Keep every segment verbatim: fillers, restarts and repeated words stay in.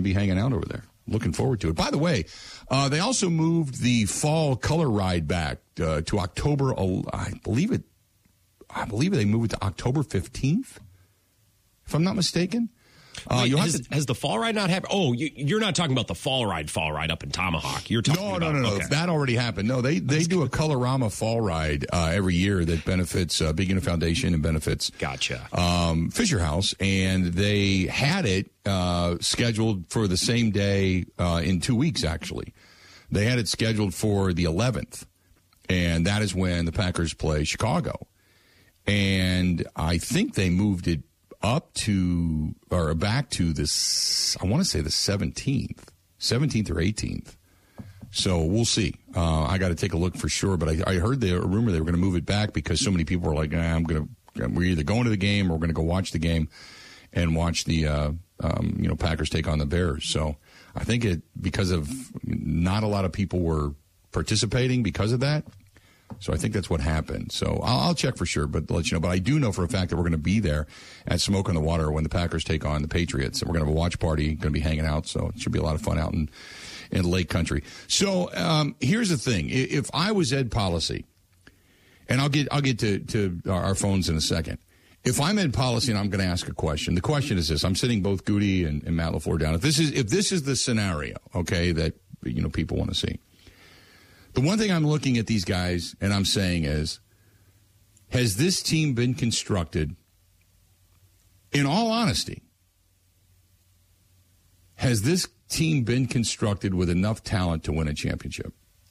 be hanging out over there. Looking forward to it. By the way, uh, they also moved the fall color ride back uh, to October. I believe it. I believe they moved it to October fifteenth, if I'm not mistaken. Uh, Wait, you'll has, have to, has the fall ride not happened? Oh, you, you're not talking about the fall ride, fall ride up in Tomahawk. You're talking no, about no, no, no. okay. That already happened. No, they they do a Colorama fall ride uh, every year that benefits uh, Big Unit Foundation and benefits Gotcha. um, Fisher House, and they had it uh, scheduled for the same day uh, in two weeks. Actually, they had it scheduled for the eleventh, and that is when the Packers play Chicago. And I think they moved it up to, or back to this, I want to say the seventeenth, seventeenth or eighteenth. So we'll see. Uh, I got to take a look for sure, but I, I heard the rumor they were going to move it back because so many people were like, eh, I'm going to, we're either going to the game or we're going to go watch the game and watch the, uh, um, you know, Packers take on the Bears. So I think it, because of not a lot of people were participating because of that. So I think that's what happened. So I'll, I'll check for sure, but let you know. But I do know for a fact that we're going to be there at Smoke on the Water when the Packers take on the Patriots. And we're going to have a watch party, going to be hanging out. So it should be a lot of fun out in, in Lake Country. So um, here's the thing. If I was Ed Policy, and I'll get I'll get to, to our phones in a second. If I'm Ed Policy and I'm going to ask a question, the question is this. I'm sitting both Goody and, and Matt LaFleur down. If this is if this is the scenario, okay, that you know people want to see. The one thing I'm looking at these guys and I'm saying is, has this team been constructed, in all honesty, has this team been constructed with enough talent to win a championship?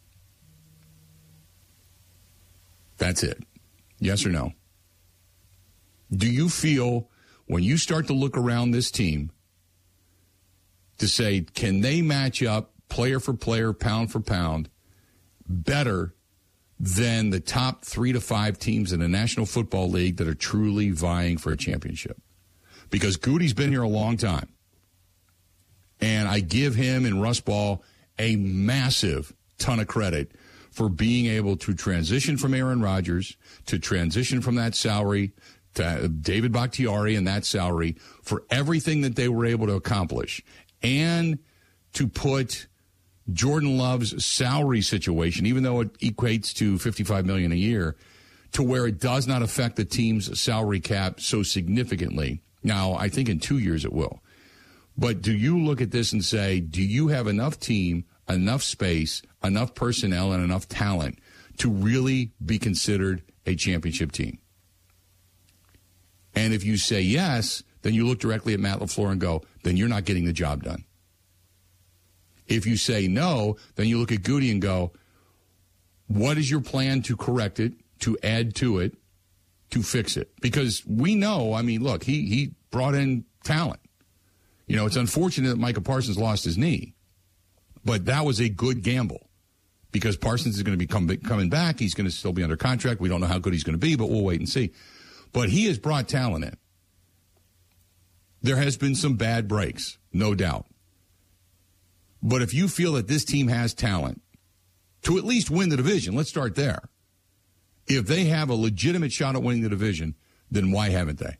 That's it. Yes or no? Do you feel, when you start to look around this team, to say, can they match up player for player, pound for pound, better than the top three to five teams in the National Football League that are truly vying for a championship? Because Goody's been here a long time. And I give him and Russ Ball a massive ton of credit for being able to transition from Aaron Rodgers, to transition from that salary to David Bakhtiari and that salary, for everything that they were able to accomplish, and to put Jordan Love's salary situation, even though it equates to fifty-five million dollars a year, to where it does not affect the team's salary cap so significantly. Now, I think in two years it will. But do you look at this and say, do you have enough team, enough space, enough personnel, and enough talent to really be considered a championship team? And if you say yes, then you look directly at Matt LaFleur and go, then you're not getting the job done. If you say no, then you look at Goody and go, what is your plan to correct it, to add to it, to fix it? Because we know, I mean, look, he, he brought in talent. You know, it's unfortunate that Micah Parsons lost his knee, but that was a good gamble because Parsons is going to be come, coming back. He's going to still be under contract. We don't know how good he's going to be, but we'll wait and see. But he has brought talent in. There has been some bad breaks, no doubt. But if you feel that this team has talent to at least win the division, let's start there. If they have a legitimate shot at winning the division, then why haven't they?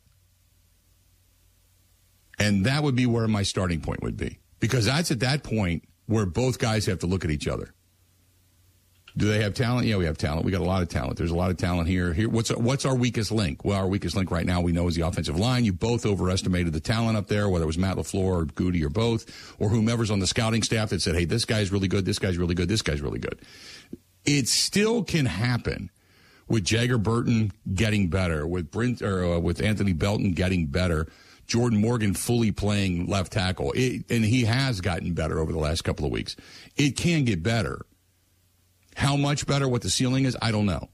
And that would be where my starting point would be. Because that's at that point where both guys have to look at each other. Do they have talent? Yeah, we have talent. We got a lot of talent. There's a lot of talent here. Here, what's what's our weakest link? Well, our weakest link right now we know is the offensive line. You both overestimated the talent up there, whether it was Matt LaFleur or Goody or both, or whomever's on the scouting staff that said, hey, this guy's really good, this guy's really good, this guy's really good. It still can happen with Jagger Burton getting better, with Brent or uh, with Anthony Belton getting better, Jordan Morgan fully playing left tackle, it, and he has gotten better over the last couple of weeks. It can get better. How much better, what the ceiling is, I don't know.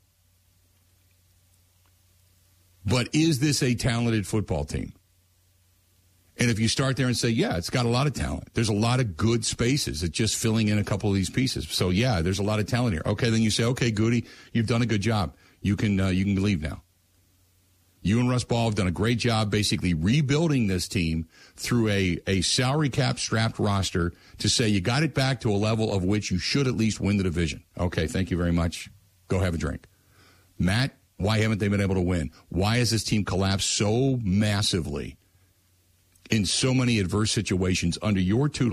But is this a talented football team? And if you start there and say, yeah, it's got a lot of talent. There's a lot of good spaces. It's just filling in a couple of these pieces. So, yeah, there's a lot of talent here. Okay, then you say, okay, Goody, you've done a good job. You can uh, you can leave now. You and Russ Ball have done a great job basically rebuilding this team through a, a salary cap strapped roster to say you got it back to a level of which you should at least win the division. Okay, thank you very much. Go have a drink. Matt, why haven't they been able to win? Why has this team collapsed so massively in so many adverse situations under your tutelage?